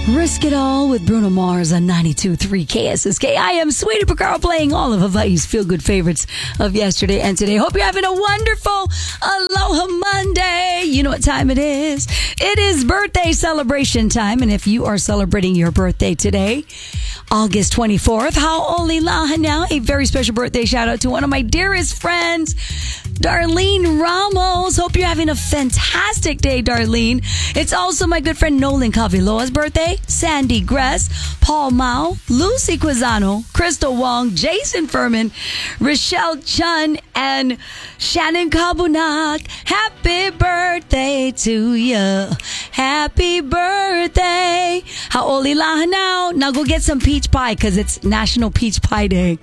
Risk It All with Bruno Mars on 92.3 KSSK. I am Sweetie Picaro playing all of Hawaii's feel-good favorites of yesterday and today. Hope you're having a wonderful Aloha Monday. You know what time it is. It is birthday celebration time. And if you are celebrating your birthday today, August 24th, Hau'oli Laha now. A very special birthday shout out to one of my dearest friends, Darlene Ramos. Hope you're having a fantastic day, Darlene. It's also my good friend Nolan Caviloa's birthday, Sandy Gress, Paul Mao, Lucy Quizano, Crystal Wong, Jason Furman, Rochelle Chun, and Shannon Kabunak. Happy birthday to you. Happy birthday. Hau'oli Laha now. Now go get some peach pie because it's National Peach Pie Day.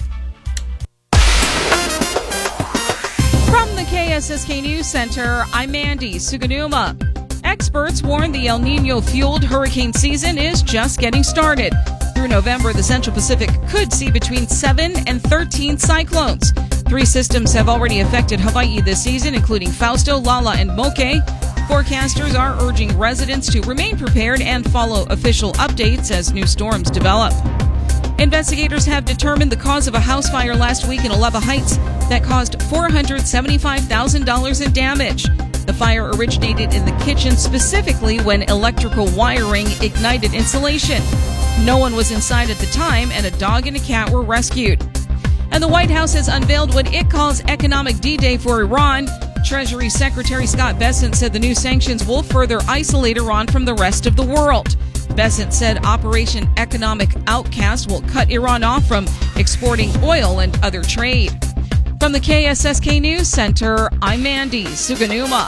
From the KSSK News Center, I'm Mandy Suganuma. Experts warn the El Nino-fueled hurricane season is just getting started. Through November, the Central Pacific could see between 7 and 13 cyclones. 3 systems have already affected Hawaii this season, including Fausto, Lala, and Moke. Forecasters are urging residents to remain prepared and follow official updates as new storms develop. Investigators have determined the cause of a house fire last week in Alewa Heights that caused $475,000 in damage. The fire originated in the kitchen, specifically when electrical wiring ignited insulation. No one was inside at the time, and a dog and a cat were rescued. And the White House has unveiled what it calls Economic D-Day for Iran. Treasury Secretary Scott Bessent said the new sanctions will further isolate Iran from the rest of the world. Bessent said Operation Economic Outcast will cut Iran off from exporting oil and other trade. From the KSSK News Center, I'm Mandy Suganuma.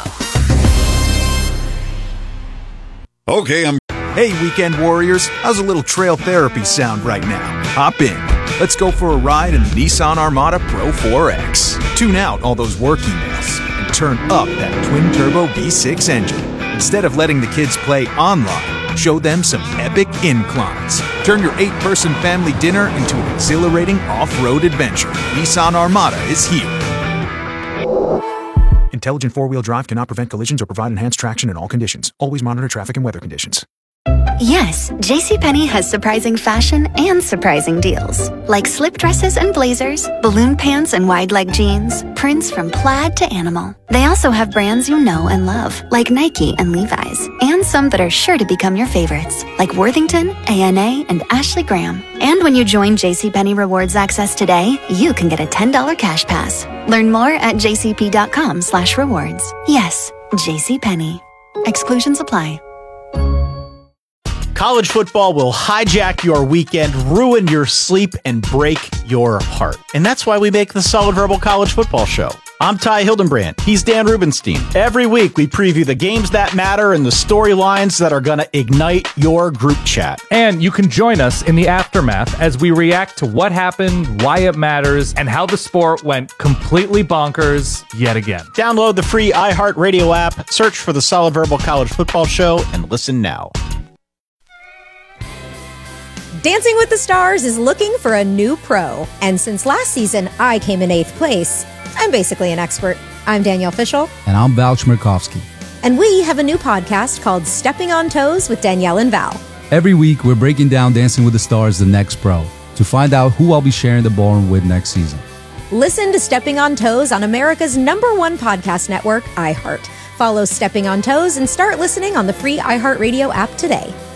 Okay, Hey, weekend warriors, how's a little trail therapy sound right now? Hop in. Let's go for a ride in the Nissan Armada Pro 4X. Tune out all those work emails and turn up that twin-turbo V6 engine. Instead of letting the kids play online, show them some epic inclines. Turn your 8-person family dinner into an exhilarating off-road adventure. Nissan Armada is here. Intelligent 4-wheel drive cannot prevent collisions or provide enhanced traction in all conditions. Always monitor traffic and weather conditions. Yes, JCPenney has surprising fashion and surprising deals. Like slip dresses and blazers, balloon pants and wide leg jeans, prints from plaid to animal. They also have brands you know and love, like Nike and Levi's. And some that are sure to become your favorites, like Worthington, ANA, and Ashley Graham. And when you join JCPenney Rewards Access today, you can get a $10 cash pass. Learn more at jcp.com/rewards. Yes, JCPenney. Exclusions apply. College football will hijack your weekend, ruin your sleep, and break your heart. And that's why we make the Solid Verbal College Football Show. I'm Ty Hildenbrand. He's Dan Rubenstein. Every week, we preview the games that matter and the storylines that are going to ignite your group chat. And you can join us in the aftermath as we react to what happened, why it matters, and how the sport went completely bonkers yet again. Download the free iHeartRadio app, search for the Solid Verbal College Football Show, and listen now. Dancing with the Stars is looking for a new pro. And since last season, I came in 8th place. I'm basically an expert. I'm Danielle Fishel. And I'm Val Chmerkovsky. And we have a new podcast called Stepping on Toes with Danielle and Val. Every week, we're breaking down Dancing with the Stars, the next pro, to find out who I'll be sharing the ballroom with next season. Listen to Stepping on Toes on America's #1 podcast network, iHeart. Follow Stepping on Toes and start listening on the free iHeartRadio app today.